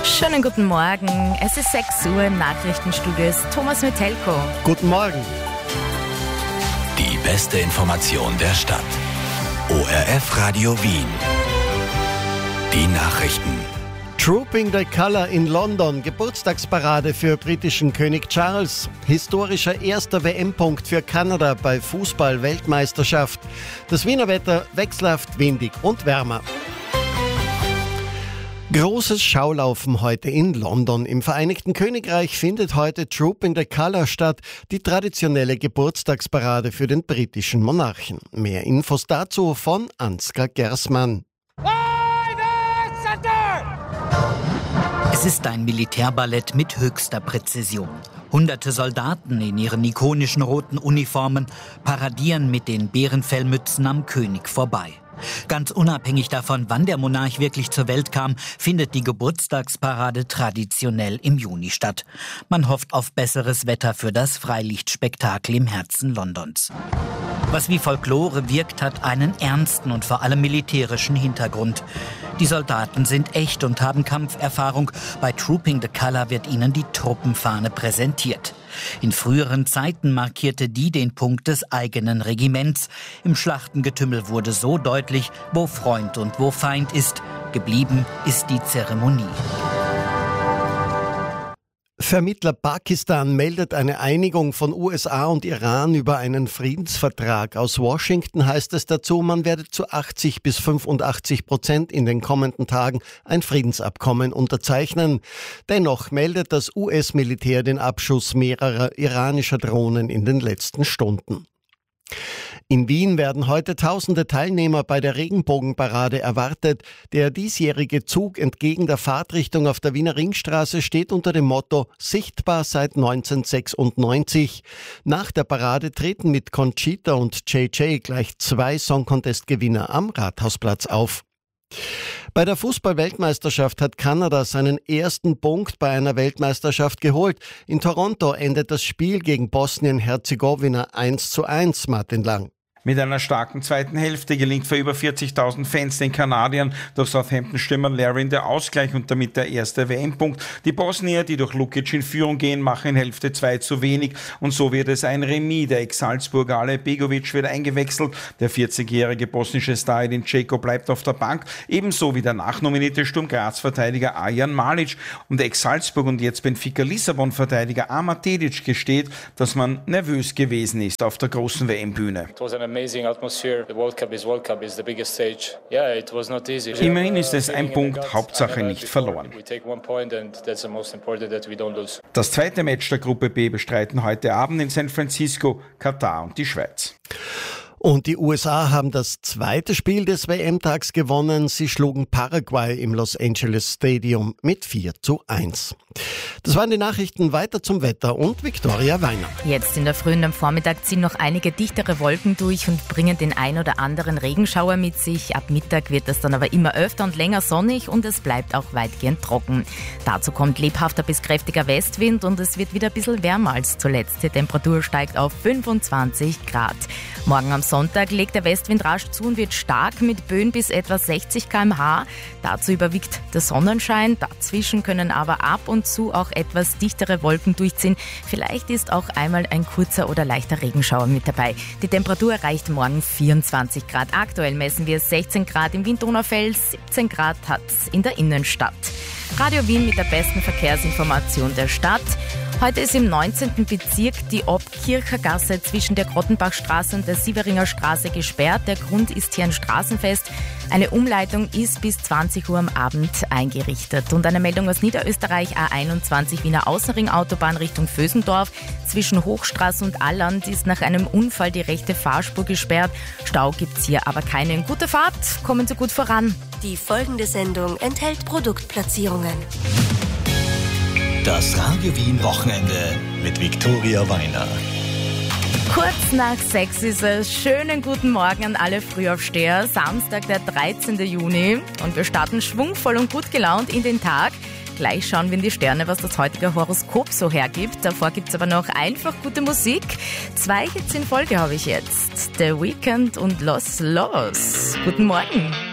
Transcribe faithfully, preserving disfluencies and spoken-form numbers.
Schönen guten Morgen. Es ist sechs Uhr im Nachrichtenstudio. Ist Thomas Metelko. Guten Morgen. Die beste Information der Stadt. O R F Radio Wien. Die Nachrichten. Trooping the Colour in London, Geburtstagsparade für britischen König Charles, historischer erster W M-Punkt für Kanada bei Fußball-Weltmeisterschaft. Das Wiener Wetter wechselhaft, windig und wärmer. Großes Schaulaufen heute in London. Im Vereinigten Königreich findet heute Trooping the Colour statt, die traditionelle Geburtstagsparade für den britischen Monarchen. Mehr Infos dazu von Ansgar Gersmann. Es ist ein Militärballett mit höchster Präzision. Hunderte Soldaten in ihren ikonischen roten Uniformen paradieren mit den Bärenfellmützen am König vorbei. Ganz unabhängig davon, wann der Monarch wirklich zur Welt kam, findet die Geburtstagsparade traditionell im Juni statt. Man hofft auf besseres Wetter für das Freilichtspektakel im Herzen Londons. Was wie Folklore wirkt, hat einen ernsten und vor allem militärischen Hintergrund. Die Soldaten sind echt und haben Kampferfahrung. Bei Trooping the Colour wird ihnen die Truppenfahne präsentiert. In früheren Zeiten markierte die den Punkt des eigenen Regiments. Im Schlachtengetümmel wurde so deutlich, wo Freund und wo Feind ist. Geblieben ist die Zeremonie. Vermittler Pakistan meldet eine Einigung von U S A und Iran über einen Friedensvertrag. Aus Washington heißt es dazu, man werde zu achtzig bis fünfundachtzig Prozent in den kommenden Tagen ein Friedensabkommen unterzeichnen. Dennoch meldet das U S-Militär den Abschuss mehrerer iranischer Drohnen in den letzten Stunden. In Wien werden heute tausende Teilnehmer bei der Regenbogenparade erwartet. Der diesjährige Zug entgegen der Fahrtrichtung auf der Wiener Ringstraße steht unter dem Motto Sichtbar seit neunzehnhundertsechsundneunzig. Nach der Parade treten mit Conchita und J J gleich zwei Song-Contest-Gewinner am Rathausplatz auf. Bei der Fußball-Weltmeisterschaft hat Kanada seinen ersten Punkt bei einer Weltmeisterschaft geholt. In Toronto endet das Spiel gegen Bosnien-Herzegowina eins zu eins, Martin Lang. Mit einer starken zweiten Hälfte gelingt für über vierzigtausend Fans den Kanadiern durch Southampton-Stürmer Larin der Ausgleich und damit der erste W M-Punkt. Die Bosnier, die durch Lukic in Führung gehen, machen in Hälfte zwei zu wenig und so wird es ein Remis. Der Ex-Salzburger Ale Begovic wird eingewechselt. Der vierzigjährige bosnische Star Edin Dzeko bleibt auf der Bank, ebenso wie der nachnominierte Sturm Graz-Verteidiger Arjan Malic. Und der Ex-Salzburg und jetzt Benfica Lissabon-Verteidiger Amad Dedic gesteht, dass man nervös gewesen ist auf der großen W M-Bühne. Amazing atmosphere. The World Cup is World Cup is the biggest stage. Yeah, it was not easy. Immerhin ist es ein Punkt, Hauptsache nicht verloren. We take one point and that's the most important that we don't lose. Das zweite Match der Gruppe B bestreiten heute Abend in San Francisco Katar und die Schweiz. Und die U S A haben das zweite Spiel des W M-Tags gewonnen. Sie schlugen Paraguay im Los Angeles Stadium mit vier zu eins. Das waren die Nachrichten. Weiter zum Wetter und Viktoria Weiner. Jetzt in der Früh und am Vormittag ziehen noch einige dichtere Wolken durch und bringen den ein oder anderen Regenschauer mit sich. Ab Mittag wird es dann aber immer öfter und länger sonnig und es bleibt auch weitgehend trocken. Dazu kommt lebhafter bis kräftiger Westwind und es wird wieder ein bisschen wärmer als zuletzt. Die Temperatur steigt auf fünfundzwanzig Grad. Morgen am Sonntag legt der Westwind rasch zu und wird stark mit Böen bis etwa sechzig Kilometer pro Stunde. Dazu überwiegt der Sonnenschein. Dazwischen können aber ab und zu auch etwas dichtere Wolken durchziehen. Vielleicht ist auch einmal ein kurzer oder leichter Regenschauer mit dabei. Die Temperatur erreicht morgen vierundzwanzig Grad. Aktuell messen wir sechzehn Grad im Wien-Donaufeld, siebzehn Grad hat es in der Innenstadt. Radio Wien mit der besten Verkehrsinformation der Stadt. Heute ist im neunzehnten Bezirk die Obkircher Gasse zwischen der Grottenbachstraße und der Sieveringer Straße gesperrt. Der Grund ist hier ein Straßenfest. Eine Umleitung ist bis zwanzig Uhr am Abend eingerichtet. Und eine Meldung aus Niederösterreich, A einundzwanzig Wiener Außenring Autobahn Richtung Vösendorf. Zwischen Hochstraße und Alland ist nach einem Unfall die rechte Fahrspur gesperrt. Stau gibt's hier aber keinen. Gute Fahrt, kommen Sie gut voran. Die folgende Sendung enthält Produktplatzierungen. Das Radio Wien Wochenende mit Viktoria Weiner. Kurz nach sechs ist es. Schönen guten Morgen an alle Frühaufsteher. Samstag, der dreizehnten Juni. Und wir starten schwungvoll und gut gelaunt in den Tag. Gleich schauen wir in die Sterne, was das heutige Horoskop so hergibt. Davor gibt es aber noch einfach gute Musik. Zwei Hits in Folge habe ich jetzt. The Weeknd und Los Los. Guten Morgen.